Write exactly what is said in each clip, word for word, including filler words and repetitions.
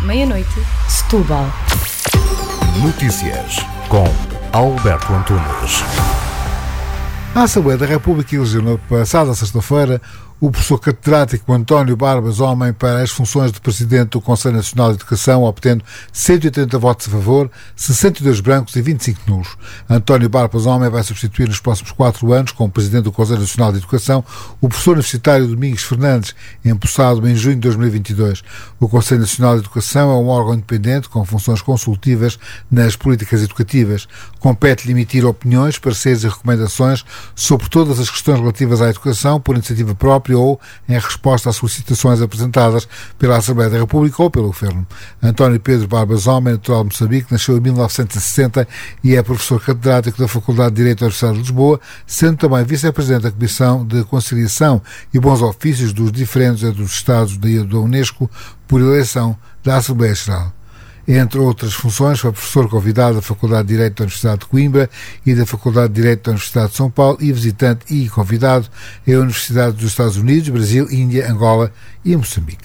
meia-noite, Setúbal. Notícias com Alberto Antunes. A Assembleia da República elegeu na passada sexta-feira o professor catedrático António Barbas Homem para as funções de Presidente do Conselho Nacional de Educação, obtendo cento e oitenta votos a favor, sessenta e dois brancos e vinte e cinco nulos. António Barbas Homem vai substituir nos próximos quatro anos, como Presidente do Conselho Nacional de Educação, o professor universitário Domingos Fernandes, empossado em junho de dois mil e vinte e dois. O Conselho Nacional de Educação é um órgão independente com funções consultivas nas políticas educativas. Compete-lhe emitir opiniões, pareceres e recomendações sobre todas as questões relativas à educação por iniciativa própria ou em resposta às solicitações apresentadas pela Assembleia da República ou pelo Governo. António Pedro Barbas Homem, natural de Moçambique, nasceu em mil novecentos e sessenta e é professor catedrático da Faculdade de Direito da Universidade de Lisboa, sendo também vice-presidente da Comissão de Conciliação e Bons Ofícios dos diferentes dos Estados da Unesco por eleição da Assembleia Geral. Entre outras funções, foi professor convidado da Faculdade de Direito da Universidade de Coimbra e da Faculdade de Direito da Universidade de São Paulo e visitante e convidado em universidades dos Estados Unidos, Brasil, Índia, Angola e Moçambique.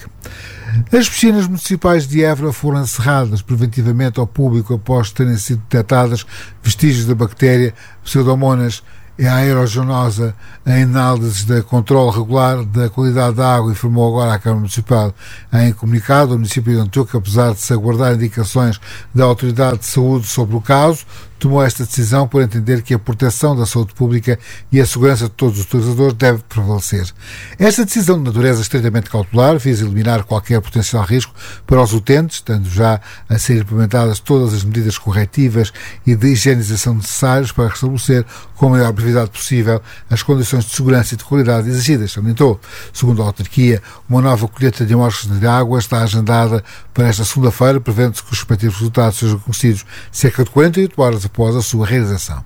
As piscinas municipais de Évora foram encerradas preventivamente ao público após terem sido detectadas vestígios da bactéria Pseudomonas aeruginosa em análises de controle regular da qualidade da água, informou agora a Câmara Municipal. Em comunicado, o município de Antioquia, apesar de se aguardar indicações da Autoridade de Saúde sobre o caso, tomou esta decisão por entender que a proteção da saúde pública e a segurança de todos os utilizadores deve prevalecer. Esta decisão de natureza estritamente cautelar visa eliminar qualquer potencial risco para os utentes, estando já a ser implementadas todas as medidas corretivas e de higienização necessárias para restabelecer com a maior brevidade possível as condições de segurança e de qualidade exigidas, salientou. Segundo a autarquia, uma nova colheita de amostras de água está agendada para esta segunda-feira, prevendo-se que os respectivos resultados sejam conhecidos cerca de quarenta e oito horas após a sua realização.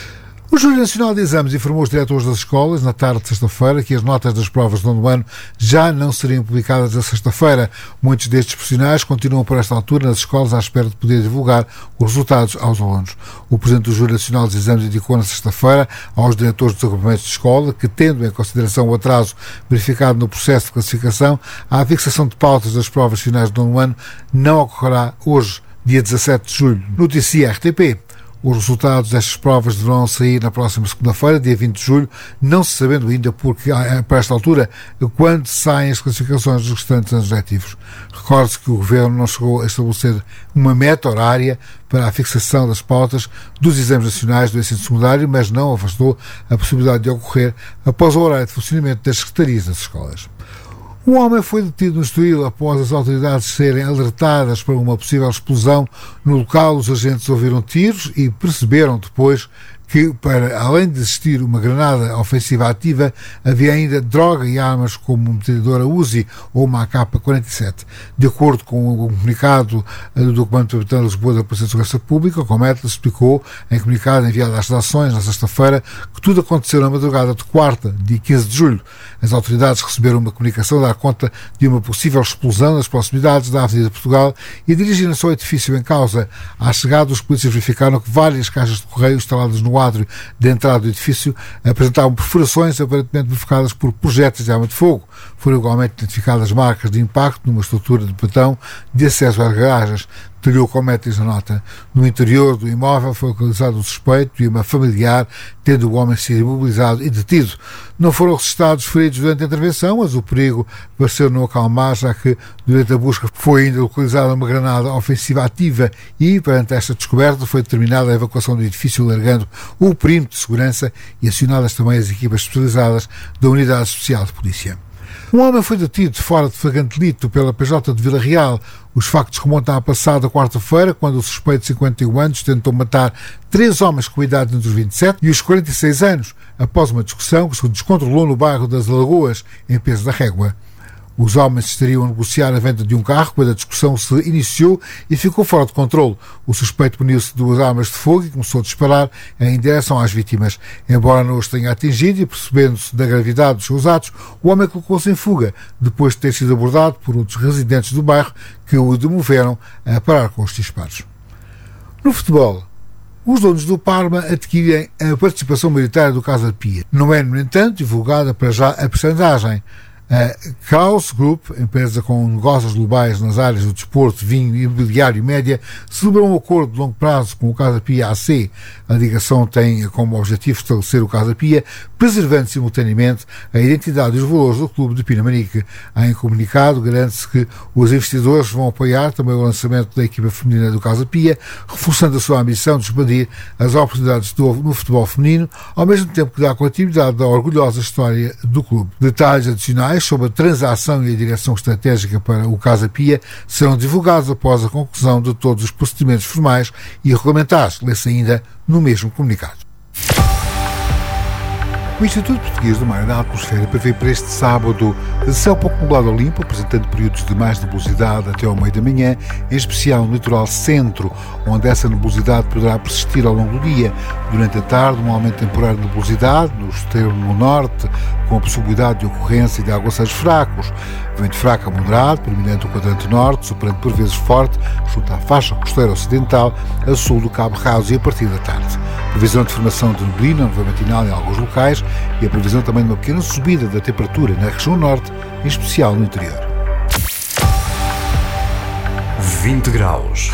O Júri Nacional de Exames informou os diretores das escolas, na tarde de sexta-feira, que as notas das provas de nono ano já não seriam publicadas na sexta-feira. Muitos destes profissionais continuam por esta altura nas escolas à espera de poder divulgar os resultados aos alunos. O Presidente do Júri Nacional de Exames indicou na sexta-feira aos diretores dos agrupamentos de escola que, tendo em consideração o atraso verificado no processo de classificação, a fixação de pautas das provas finais de nono ano não ocorrerá hoje, dia dezassete de julho. Noticia R T P. Os resultados destas provas deverão sair na próxima segunda-feira, dia vinte de julho, não se sabendo ainda, porque, para esta altura, quando saem as classificações dos restantes anos letivos. Recorde-se que o Governo não chegou a estabelecer uma meta horária para a fixação das pautas dos exames nacionais do ensino secundário, mas não afastou a possibilidade de ocorrer após o horário de funcionamento das secretarias das escolas. Um homem foi detido no Estoril após as autoridades serem alertadas para uma possível explosão no local. Os agentes ouviram tiros e perceberam depois que, para além de existir uma granada ofensiva ativa, havia ainda droga e armas como uma metralhadora Uzi ou uma A K quarenta e sete. De acordo com o comunicado do documento do Capitão de Lisboa da Polícia de Segurança Pública, o Cometla explicou, em comunicado enviado às redações na sexta-feira, que tudo aconteceu na madrugada de quarta, dia quinze de julho. As autoridades receberam uma comunicação a dar conta de uma possível explosão nas proximidades da Avenida de Portugal e dirigiram-se ao edifício em causa. À chegada, os polícias verificaram que várias caixas de correio instaladas no quadro de entrada do edifício apresentavam perfurações aparentemente provocadas por projéteis de arma de fogo. Foram igualmente identificadas marcas de impacto numa estrutura de betão de acesso às garagens. Detalhou o Cometla na nota. No interior do imóvel foi localizado o suspeito e uma familiar, tendo o homem sido imobilizado e detido. Não foram registrados feridos durante a intervenção, mas o perigo pareceu não acalmar, já que durante a busca foi ainda localizada uma granada ofensiva ativa e, perante esta descoberta, foi determinada a evacuação do edifício, alargando o perímetro de segurança e acionadas também as equipas especializadas da Unidade Especial de Polícia. Um homem foi detido fora de flagrante delito pela P J de Vila Real. Os factos remontam à passada quarta-feira, quando o suspeito de cinquenta e um anos tentou matar três homens com idade entre os vinte e sete e os quarenta e seis anos, após uma discussão que se descontrolou no bairro das Lagoas, em Peso da Régua. Os homens estariam a negociar a venda de um carro quando a discussão se iniciou e ficou fora de controle. O suspeito muniu-se de duas armas de fogo e começou a disparar em direção às vítimas. Embora não os tenha atingido e percebendo-se da gravidade dos seus atos, o homem colocou-se em fuga, depois de ter sido abordado por outros residentes do bairro que o demoveram a parar com os disparos. No futebol, os donos do Parma adquirem a participação maioritária do Casa Pia. Não é, no entanto, divulgada para já a percentagem. A Kraus Group, empresa com negócios globais nas áreas do desporto, vinho, imobiliário e média, celebrou um acordo de longo prazo com o Casa Pia A C. A ligação tem como objetivo estabelecer o Casa Pia, preservando simultaneamente a identidade e os valores do clube de Pinamanique. Em comunicado, garante-se que os investidores vão apoiar também o lançamento da equipa feminina do Casa Pia, reforçando a sua ambição de expandir as oportunidades do, no futebol feminino, ao mesmo tempo que dá continuidade da orgulhosa história do clube. Detalhes adicionais sobre a transação e a direção estratégica para o Casa Pia serão divulgados após a conclusão de todos os procedimentos formais e regulamentares, lê-se ainda no mesmo comunicado. O Instituto Português do Mar e da Atmosfera prevê para este sábado céu pouco nublado ou limpo, apresentando períodos de mais nebulosidade até ao meio da manhã, em especial no litoral centro, onde essa nebulosidade poderá persistir ao longo do dia. Durante a tarde, um aumento temporário de nebulosidade no extremo norte, com a possibilidade de ocorrência de aguaceiros fracos. Vento fraco a moderado, predominante o quadrante norte, superando por vezes forte, junto à faixa costeira ocidental, a sul do Cabo Raso e a partir da tarde. Previsão de formação de neblina, nuvem matinal em alguns locais e a previsão também de uma pequena subida da temperatura na região norte, em especial no interior. vinte graus.